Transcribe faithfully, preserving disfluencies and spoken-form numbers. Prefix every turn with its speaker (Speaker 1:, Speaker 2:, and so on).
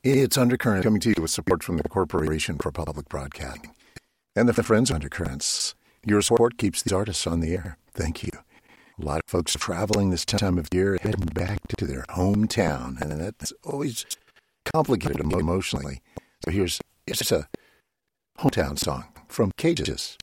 Speaker 1: It's Undercurrent, coming to you with support from the Corporation for Public Broadcasting and the Friends of Undercurrents. Your support keeps these artists on the air. Thank you. A lot of folks are traveling this time of year, heading back to their hometown, and that's always complicated emotionally. So here's, here's a hometown song from Cages.